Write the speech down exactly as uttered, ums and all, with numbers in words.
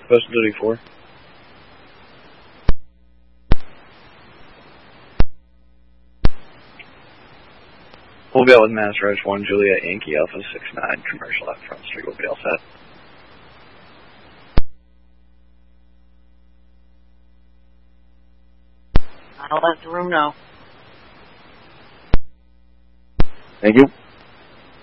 Postal Duty four. We'll be out with Mass Roach one, Juliet Yankee Alpha six nine, commercial out Front Street. We'll be all set. I'll let the room know. Thank you.